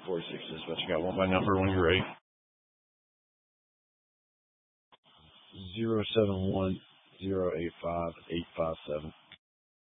46 dispatch. You got one by number when you're ready. 071-085-857.